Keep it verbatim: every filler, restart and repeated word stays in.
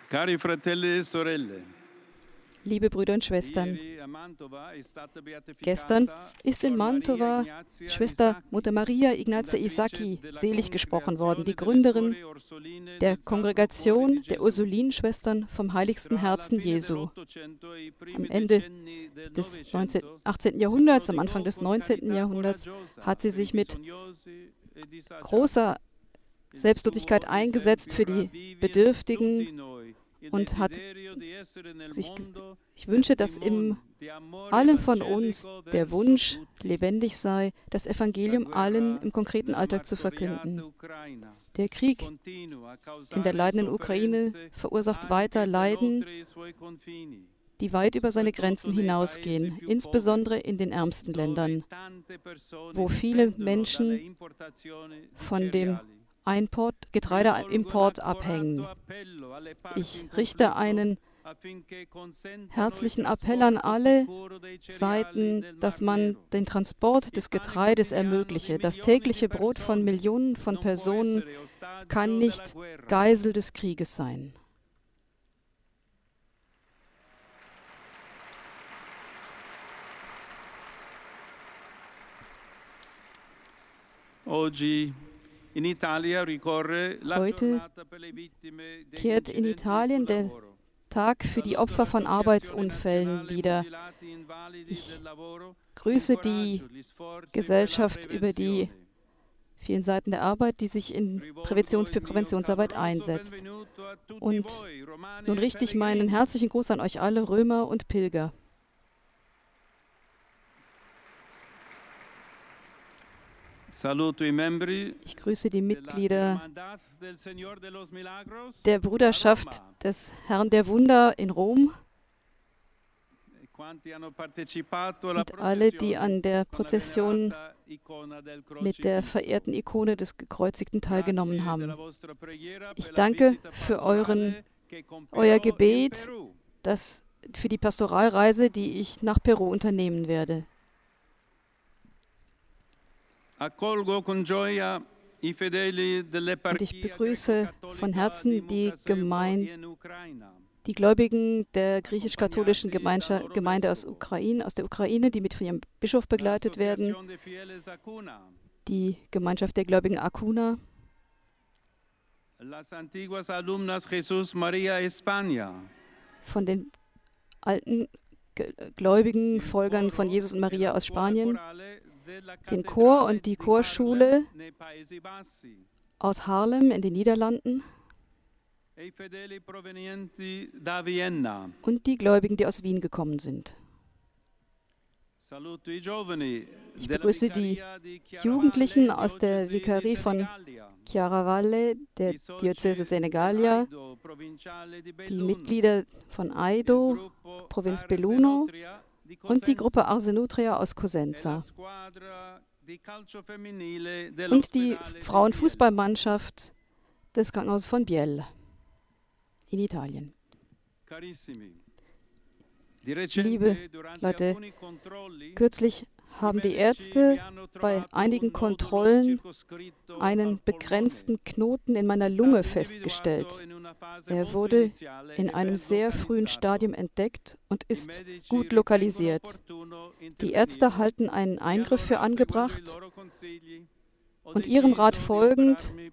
Cari fratelli e sorelle, Liebe Brüder und Schwestern, ieri a Mantova è stata gestern beatificata ist in Sor Maria Mantova Ignazia Schwester Isacchi, Mutter Maria Ignazia fondatrice Isacchi della selig gesprochen worden, die Congregazione delle Gründerin Suore Orsoline der del Sacro Cuore Kongregation di der Gesù. Ursulinenschwestern vom heiligsten Tra la Herzen fine Jesu. dell'Ottocento e i Am primi Ende decenni del des Novecento achtzehnten si Jahrhunderts, am prodigò Anfang des con neunzehnten carità Jahrhunderts, coraggiosa hat sie per i sich mit bisognosi e disagiati. großer Il Selbstlosigkeit suo eingesetzt für esempio die ravvivi in Bedürftigen tutti noi il und hat desiderio di essere nel sich, mondo ich wünsche, dass im testimoni di amore allen von uns evangelico der verso Wunsch tutti. lebendig sei, das La Evangelium allen guerra im konkreten nel Alltag zu martoriata verkünden. Ucraina Der Krieg continua a in der causare leidenden Ukraine sofferenze verursacht weiter anche ben Leiden, oltre i suoi confini, die weit über seine soprattutto Grenzen nei hinausgehen, paesi più insbesondere poveri, in den ärmsten dove Ländern, tante persone wo viele dipendono dalle Menschen importazioni di von dem cereali. Einport, Rivolgo un Getreieimport accorato abhängen. appello alle parti Ich in richte conflitto einen affinché consentano il herzlichen Appell an trasporto alle sicuro dei cereali Seiten, del Mar dass man Nero. den Transport des Il pane Getreides quotidiano di ermögliche. Das milioni di tägliche Brot von persone Millionen von non può Personen essere ostaggio kann della nicht guerra. Geisel des Krieges sein. Oggi in Italia ricorre la Heute giornata per le vittime degli kehrt in incidenti Italien sul der lavoro. Tag für die Opfer von Arbeitsunfällen wieder. Ich grüße die Gesellschaft über die vielen Seiten der Arbeit, die sich in Präventions für Präventionsarbeit einsetzt. Und nun richte ich meinen herzlichen Gruß an euch alle, Römer und Pilger. Ich grüße die Mitglieder der Bruderschaft des Herrn der Wunder in Rom und alle, die an der Prozession mit der verehrten Ikone des Gekreuzigten teilgenommen haben. Ich danke für euren, euer Gebet, das, für die Pastoralreise, die ich nach Peru unternehmen werde. Und ich begrüße von Herzen die, Gemein die Gläubigen der griechisch-katholischen Gemeinde aus, Ukraine, aus der Ukraine, die mit ihrem Bischof begleitet werden, die Gemeinschaft der Gläubigen Acuna, von den alten gläubigen Folgern von Jesus und Maria aus Spanien, den Chor und die Chorschule aus Haarlem in den Niederlanden und die Gläubigen, die aus Wien gekommen sind. Ich begrüße die Jugendlichen aus der Vikarie von Chiaravalle, der Diözese Senegalia, die Mitglieder von Aido, Provinz Belluno und die Gruppe Arsenutria aus Cosenza und die Frauenfußballmannschaft des Krankenhauses von Biel in Italien. Liebe Leute, kürzlich haben die Ärzte bei einigen Kontrollen einen begrenzten Knoten in meiner Lunge festgestellt. Er wurde in einem sehr frühen Stadium entdeckt und ist gut lokalisiert. Die Ärzte halten einen Eingriff für angebracht und ihrem Rat folgend